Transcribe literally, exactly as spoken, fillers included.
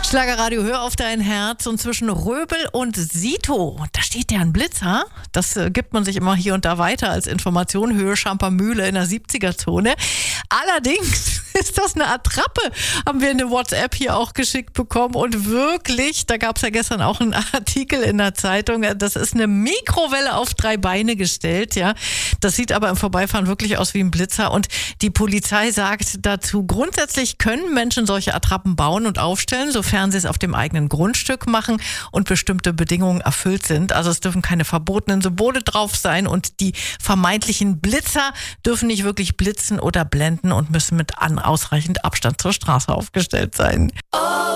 Schlagerradio, hör auf dein Herz. Und zwischen Röbel und Sito, da steht ja ein Blitzer. Das äh, gibt man sich immer hier und da weiter als Information. Höhe Schampermühle in der siebziger-Zone. Allerdings ist das eine Attrappe, haben wir eine WhatsApp hier auch geschickt bekommen. Und wirklich, da gab es ja gestern auch einen Artikel in der Zeitung, das ist eine Mikrowelle auf drei Beine gestellt. Ja, das sieht aber im Vorbeifahren wirklich aus wie ein Blitzer. Und die Polizei sagt dazu, grundsätzlich können Menschen solche Attrappen bauen und aufstellen, sofern sie es auf dem eigenen Grundstück machen und bestimmte Bedingungen erfüllt sind. Also es dürfen keine verbotenen Symbole drauf sein und die vermeintlichen Blitzer dürfen nicht wirklich blitzen oder blenden und müssen mit an ausreichend Abstand zur Straße aufgestellt sein.